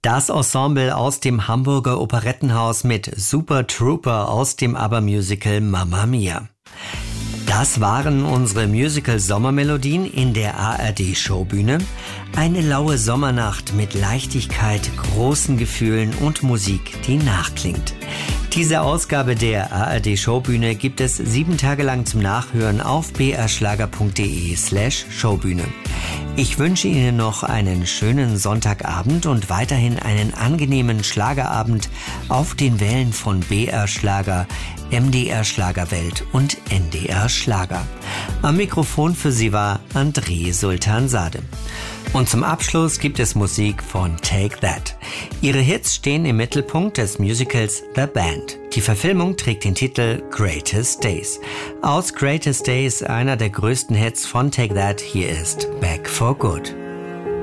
Das Ensemble aus dem Hamburger Operettenhaus mit Super Trooper aus dem ABBA-Musical Mamma Mia. Das waren unsere Musical-Sommermelodien in der ARD-Showbühne. Eine laue Sommernacht mit Leichtigkeit, großen Gefühlen und Musik, die nachklingt. Diese Ausgabe der ARD-Showbühne gibt es 7 Tage lang zum Nachhören auf brschlager.de/Showbühne. Ich wünsche Ihnen noch einen schönen Sonntagabend und weiterhin einen angenehmen Schlagerabend auf den Wellen von BR Schlager, MDR Schlagerwelt und NDR Schlager. Am Mikrofon für Sie war André Sultansade. Und zum Abschluss gibt es Musik von Take That. Ihre Hits stehen im Mittelpunkt des Musicals The Band. Die Verfilmung trägt den Titel Greatest Days. Aus Greatest Days, einer der größten Hits von Take That, hier ist Back for Good.